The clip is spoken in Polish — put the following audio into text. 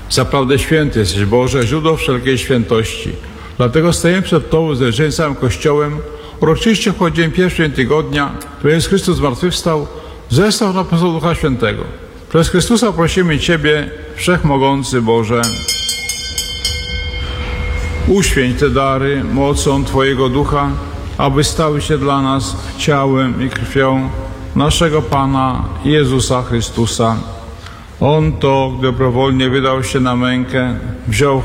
Zaprawdę święty jesteś, Boże, źródło wszelkiej świętości. Dlatego stajemy przed Tobą z całym Kościołem. Uroczyście w dzień pierwszy tygodnia, by Jezus Chrystus zmartwychwstał, zesłał na posług Ducha Świętego. Przez Chrystusa prosimy Ciebie, Wszechmogący Boże. Uświęć te dary mocą Twojego Ducha, aby stały się dla nas ciałem i krwią naszego Pana Jezusa Chrystusa. On to, gdy dobrowolnie wydał się na mękę, wziął